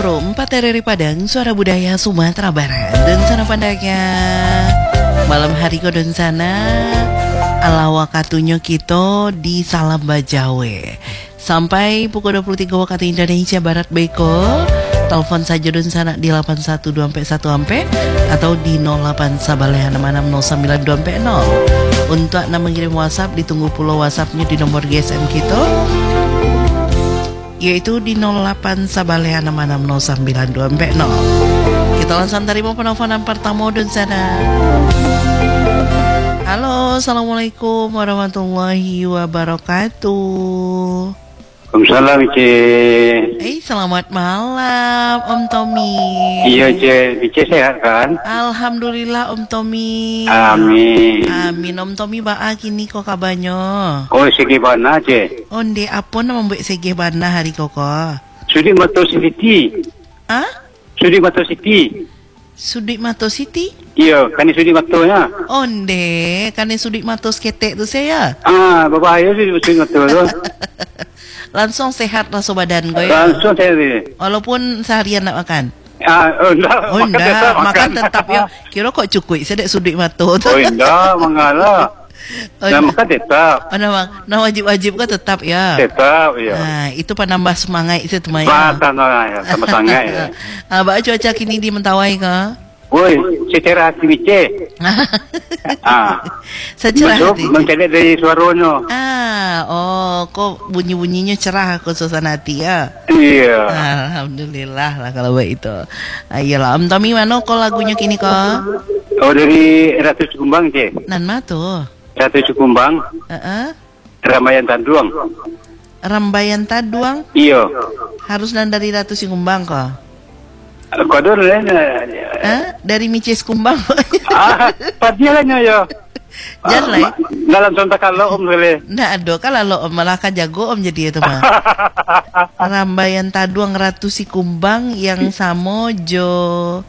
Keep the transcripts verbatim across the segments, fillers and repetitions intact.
Pro empat R R I Padang, suara budaya Sumatera Barat. Dan sana pandanya malam hari ko dan sana ala wakatunya kita di Salam Bajawe sampai pukul dua puluh tiga waktu Indonesia Barat Beko. Telepon saja dan sana di delapan satu dua satu ampe atau di nol delapan Sabalehan enam enam nol sembilan dua nol. Untuk anda mengirim WhatsApp, ditunggu pulau WhatsAppnya di nomor G S M kita, yaitu di nol delapan Sabalehan enam enam nol sembilan dua nol. Kita langsung terima penelponan pertama dan sana. Halo, assalamualaikum warahmatullahi wabarakatuh. Waalaikumsalam, Cik. Eh, selamat malam, Om Tommy. Iya, Cik. Cik sehat kan? Alhamdulillah, Om Tommy. Amin. Amin, Om Tommy. Baa kini kok kabarnya? Oh, segi bana, Cik. Onde apa nama mbak segi bana hari koko? Sudi Mato City. Ah? Sudi Mato City. Sudik Mato City? Iya, kan Sudi Matonya. Onde, kan Sudik Mato sketek tu saya. Ah, berbahaya sih Sudi Mato tu. Langsung sehat rasa badan gue. Langsung saya ni. Walaupun seharian nak makan. Ah, oh, enggak. Oh, makan enggak, tetap, makan, makan tetap ya. Kira kok cukup, sedek Sudik Mato tu. Oh, enggak, mengalah. Oh, nah, makan tetap. Oh, nama, nama wajib-wajib kan tetap ya. Tetap, ya. Nah, itu penambah semangat itu teman ya. Matan ya, sama sangat ya. Ah, Mbak cuaca kini di Mentawai ke? Woi, secara hati Cik. Ah. Secerah hati. Mencari dari suaranya. Ah, oh, kok bunyi-bunyinya cerah aku suasana hati ya. Iya. Alhamdulillah lah kalau begitu. Ayolah, Om Tommy mana kok lagunya kini kok? Oh, dari Ratu Cukumbang, Cik. Nan ma tuh? Ratu Cukumbang. Heeh. Ramayan Tanduang. Rambayan Taduang? Iya. Harus nan dari Ratu Sikumbang kok? Kodor lain. Eh, dari Micis Kumbang. Ah, padialanya ya. Jangan lah. Dalam contoh kalau Om boleh. Nggak ada, kalau Om malah kan jago Om jadi itu mah. Rambayan Taduang Ratu Sikumbang yang sama Jo.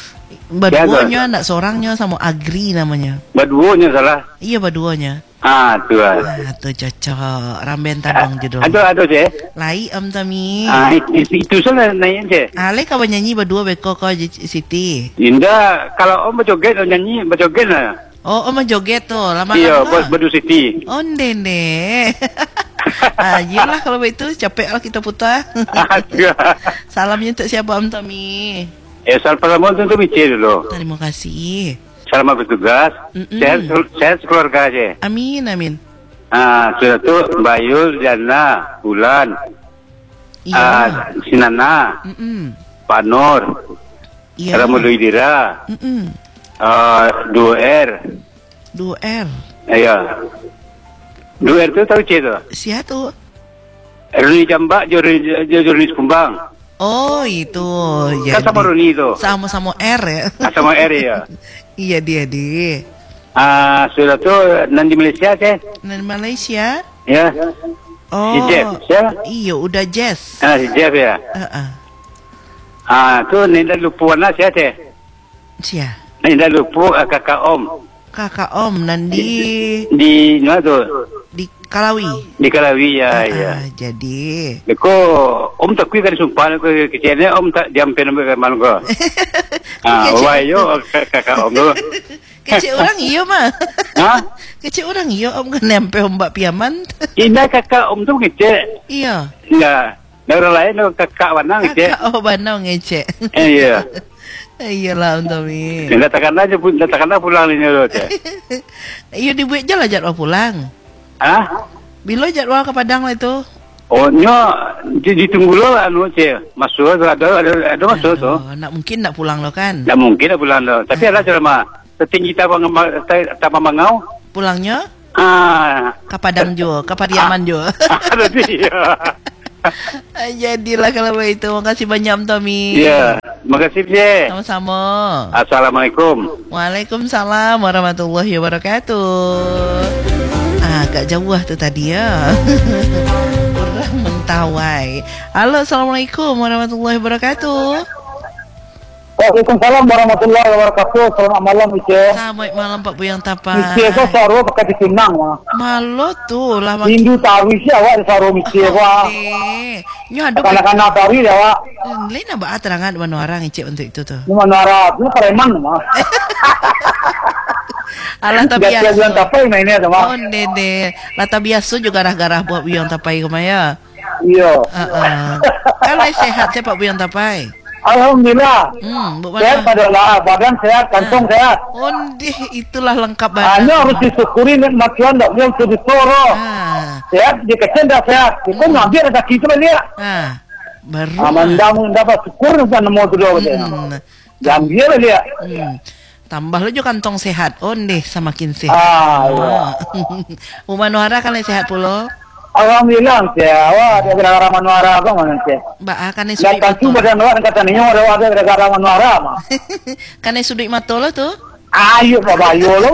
Baduonya anak seorangnya sama Agri namanya. Baduonya salah. Iya baduonya. Ah, tu ah. Ah, tu cocok. Rambayan Taduang judul. Ada ada Cik. Lai Om Tommy. Ah, itu, itu salah naik Cik. Ale kau nyanyi berdua beko kau Siti. Indah, kalau Om berjoget Om nyanyi berjoget lah. Oh, Om joget tuh lama-lama. Iya, bos Badu Siti. Oh, dene. Ah, iyalah kalau begitu capek lah kita putar. Salamnya untuk siapa Om Tommy? Eh, salam pertama untuk Michi dulu. Terima kasih. Selamat bertugas. Sehat, sehat keluarga aja. Amin, amin. Ah, sudah tu Bayu, Jana, Bulan, Iya. ah, Sinana, Mm-mm. Pak Nur, Iya. Ramulu Idira, Mm-mm. ah, dua R. Dua R. Iya. dua R tu tahu cik tu? Siapa tuh? Runi Jambak, Jori Jori Kumbang. Oh, itu. Kan sama Runi tu. Sama-sama R ya. Ah, sama R ya. Iya dia di. Ah, sudah tu nan di Malaysia cik. Dari Malaysia. Ya. Oh. Si Jeff, siapa? Iya, udah Jess. Ah, si Jeff ya. Uh-uh. Ah, tu ni dah lupa lah siapa cik. Siapa? Ni dah lupa kakak Om. Kakak Om nanti Di mana tu? di Kalawi. Di Kalawi ya, Ah, ya. jadi Deko Om tak kui kan sumpah ko kecilnya Om tak jampe nama mana ko. Ah, wah yo kakak Om tu. kecil orang iyo mah. Ha? Kecil orang iyo Om kan nempe Mbak Piaman. Indah kakak Om tu kecil. Iya. Ya. Orang lain tu kakak Wanang kecil. Kakak oh Banau ngecek. Eh iya. Iyalah Om Tommy. Datangkan aja pun datangkan pulang ni tu. Iyo dibuat je lah jadwal pulang. Ah? Bila jadwal ke Padang lah itu? Oh, nyo ditunggu lo anu cik. Masuk ada ada ada masuk tu. Oh, nak mungkin nak pulang lo kan? Tak mungkin nak pulang lo. Tapi ada cara mah. Setinggi tabang tabang mangau. Pulangnya Ah. ke Padang jo, ke Pariaman jo. Ada dia. Jadilah kalau begitu. Makasih banyak Om Tommy. Ya, makasih cik. Sama-sama. Assalamualaikum. Waalaikumsalam warahmatullahi wabarakatuh. Ah, agak jauh tuh tadi ya. Kurang Mentawai. Halo, assalamualaikum warahmatullahi wabarakatuh. Waalaikumsalam warahmatullahi wabarakatuh. Selamat malam, Mice. Selamat malam Pak Buyang Tapai. Mice ko saro pakai disinang mah. Malo tuh lah Hindu tawi sih awak saro Mice ko. Nyo aduk. Kanak-kanak tawi dia awak. Lain apa terangan mana orang ngecek untuk itu tuh. Mana Arab, ini preman mah. Alah tabiaso. Dia Buyang Tapai mainnya tuh mah. Oh dede. Lah tabiaso juga garah-garah buat Buyang Tapai kemaya. Iya. Heeh. Kalau sehat saya Pak Buyang Tapai. Alhamdulillah. Hmm, Bu Sehat adalah badan sehat, kantong sehat. Ondeh itulah lengkap badan. Hanya harus disyukuri nikmat Tuhan, tak boleh untuk ditoro. Ah. Sehat, dia kecil dah sehat. Kita Hmm. ngambil rezeki itu dia. Ah. Baru. Ah, mendam dapat syukur dan nemu tu dia. Hmm. Jambil dia. Hmm. Tambah lagi kantong sehat. Ondeh semakin sehat. Ah, iya. Uma Nuara kan sehat pula. Alhamdulillah, saya. Wah, dia gara-gara manuara apa mana saya? Mbak kan Dan sudut tentu mato. badan luar kata niyo ada ada gara-gara manuara mah. Kan sudut mato lah tuh. Ayo, babayo lo.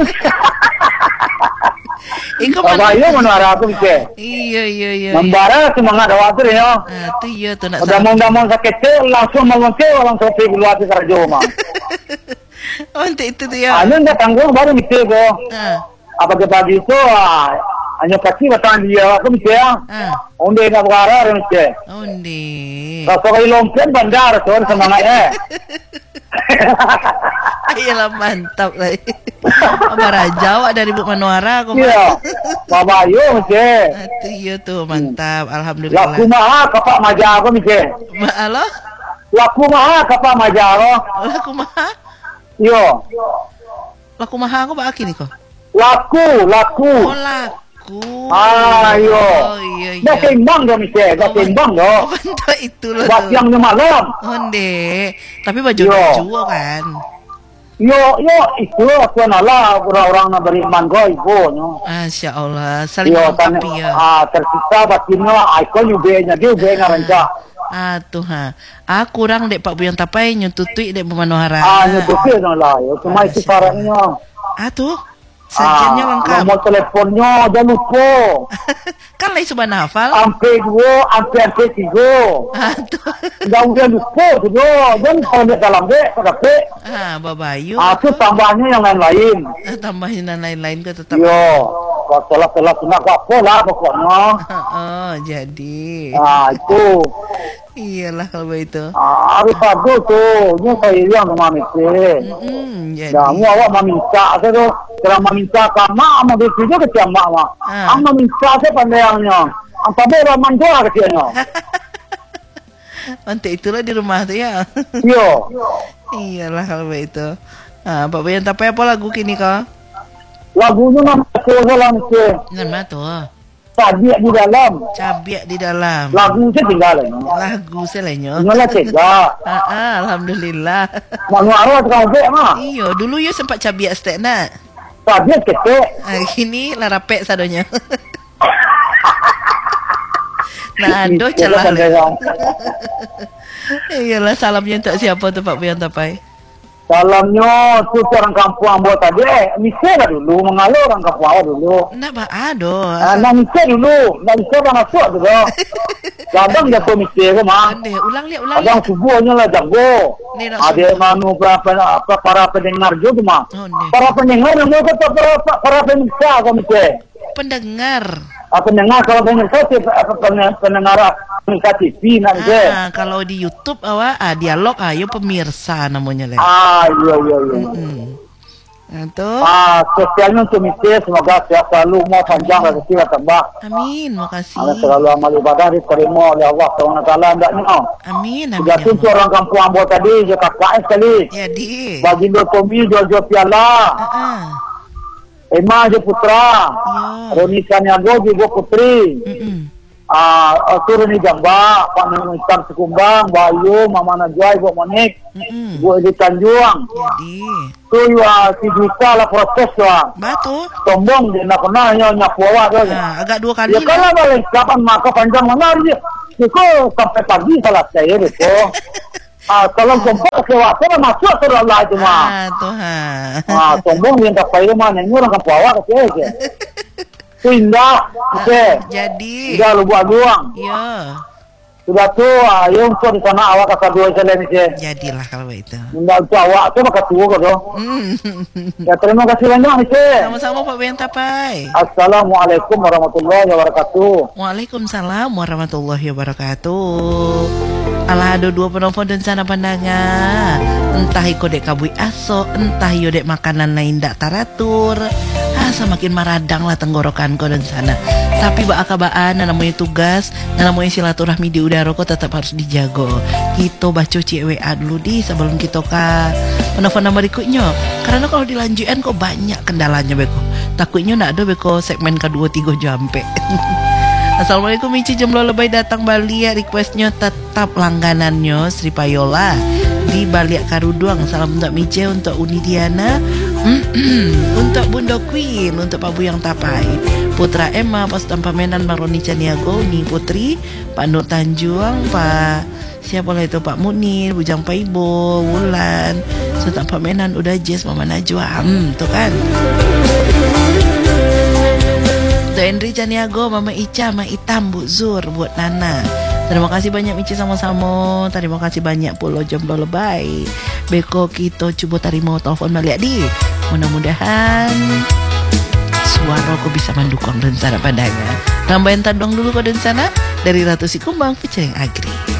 Iko Babayo manuara aku bisa. Iya iya iya. Membara semangat awak tu ya. Ah, tu iya tu nak. Udah mau-mau sakit langsung mengonce langsung pergi keluar ke kerja mah. Oh, itu itu tu ya. Anu dah tanggung baru mesti ko. Ah. Apa ke pagi tu hanya kaki batang dia aku mesti ya. Ah. Onde nak berara mesti. Ondeh. Kalau kau lompen bandar tu semangatnya. Ayolah mantap lah. Abang Raja awak dari Bu Manuara aku. Iya. Babayo mesti. Itu iya tu mantap. Alhamdulillah. Laku maha kapak maja aku mesti. Halo? Laku maha kapak maja aku. Laku maha? Yo. Laku maha aku bak ni kau. Laku, laku. Oh laku. Ah, yo. Oh iya iya. Dah timbang dah mesti. Dah timbang dah. Oh bentuk itulah Buat tu. siang ni malam. Onde. Tapi baju Yo. baju kan. Yo, yo, itu aku nala orang-orang nak beriman kau ibu. Yo. Masya Allah. Saling Yo, kan, melengkapi ya. ah, tersisa batinnya, ikon ubenya dia ubenya rancak. Ah tu ha. Ah kurang dek Pak Buyang Tapai nyututui dek Bu Manuara. Ah, nyudupi nala. Yo, cuma itu caranya. Ah tu. Sajiannya Ah, lengkap. nomor teleponnya jangan lupa. Kan lain subhan hafal. Ampe dua, ampe ampe tiga. Ah tu. Jangan lupa tu dia. Jangan kalau dia dalam dek, pada dek. Ah babayu. Ah, tu tambahnya yang lain-lain. Ah, tambahin dan lain-lain ke tetap. Yo, kalau salah-salah nak apa lah pokoknya. Oh, jadi. Ah, itu. Iyalah kalau begitu. Ah, hari pagi tu, ni saya yang sama mesti. Hmm, jadi. Dah, mu awak meminta tu tu. Kalau meminta ke mak, mak dia juga ke siapa mak mak. Ah. Ang meminta saya pandainya. Ang tabe raman dua ke siapa. Nanti itulah di rumah tu ya. Yo, Iyalah kalau begitu. Ah, Pak Buyang Tapai apa lagu kini kau? lagunya nak saya lah mesti. Nama tu. Tabiat di dalam. Cabiak di dalam. Lagu saya tinggal ni. Lagu selainnya. Inilah cegah. Ah, ah, alhamdulillah. Manu arwah tukang bek mah. Iyo, dulu you sempat cabiak stek nak. Tabiat ketek. Ah, kini lah rapek sadonya. Nah, aduh celah. Iyalah salamnya untuk siapa tu Pak Buyang Tapai? Salamnya tu orang kampung ambo tadi. Misi lah dulu, mengalir orang kampung awak dulu. Nak ba aduh. Ah, nak misi dulu, nak misi orang masuk dulu. Kadang dia tu misi ke mah. Ande, ulang lihat, ulang Kadang lihat. subuhnya lah jago. Ni nak Ada manu berapa apa para pendengar juga mah. Oh, ni. Para pendengar yang mau kata para para pemirsa kau mesti. Pendengar. Ah, pendengar kalau pemirsa si apa pen- pendengar pemirsa T V nak mesti. Ah, kalau di YouTube awak ah dialog ayo pemirsa namanya le. Ah, iya iya iya. Hmm. Itu. Ah, spesialnya untuk misi semoga sehat selalu, mau panjang rezeki lah tambah. Amin, makasih. Anda selalu amal ibadah diterima oleh Allah Subhanahu Wa Taala hendaknya. Amin, amin. Sudah Ya tu Allah. orang kampung ambo tadi je kakak sekali. Jadi. Bagindo Tomi jual-jual piala. Ah, ah. Emma je putra. Ya. Roni Sanyago juga putri. Mm-mm. Ah, uh, ni Jamba, Pak Minister Sekumbang, Bayu, Mama Najwa, Ibu Monik, Mm-mm. Ibu Edi Tanjuang. Jadi. Tu ya si Juta lah proses lah. Batu. Sombong dia nak pernah nyapu awak tu. Ah, agak dua kali Ya lah. kalau balik kapan maka panjang mana dia. Dia sampai pagi salah saya dia. Ah, kalau kompak sewa sana masuk ke Allah itu mah. Ah, Tuhan. Ah, sombong dia tak payah mana ni orang kampung awak ke. Pindah, ke. Jadi. Dah lu buat luang. Ya. Sudah tua, yung ko di sana awak ka dua jalan ni. Jadilah kalau itu. Ndak tu awak tu maka tua ko do. Hmm. Ya terima kasih banyak ni. Sama-sama Pak Benta Pai. Assalamualaikum warahmatullahi wabarakatuh. Waalaikumsalam warahmatullahi wabarakatuh. Alah ada dua penelpon dan sana pandangan. Entah iko dek kabui aso, entah yo dek makanan lain dak taratur. Ah, semakin maradang lah tenggorokan ko dan sana. Tapi bak akabaan, namanya tugas, namanya silaturahmi di udara kok tetap harus dijago. Kita baca C W A dulu di sebelum kita ka penelpon nomor berikutnya. Karena kalau dilanjutin kok banyak kendalanya beko. Takutnya nak ada beko segmen kedua tiga jampe. Assalamualaikum Mici Jemlo lebay datang Bali ya, requestnya tetap langganannya Sri Payola di Baliak Karuduang. Salam untuk Mici, untuk Uni Diana, untuk Bunda Queen, untuk Pak Buyang Tapai, Putra Emma, Pas Tanpa Menan, Maroni Caniago, Uni Putri, Pak Nur Tanjuang, Pak siapa lah itu, Pak Munir, Bujang Paibo, Wulan, Sultan Pamenan, udah Jess, Mama Najwa, hmm, tuh kan. Untuk Henry Caniago, Mama Ica, Mama Itam, Bu Zur, buat Nana. Terima kasih banyak Mici sama-sama. Terima kasih banyak Pulau Jomblo Lebay. Beko kita coba tarimo telepon balik di. Mudah-mudahan suara kau bisa mendukung dan sana padanya. Tambahin tandong dulu kau dan sana dari Ratu Sikumbang featuring Agri.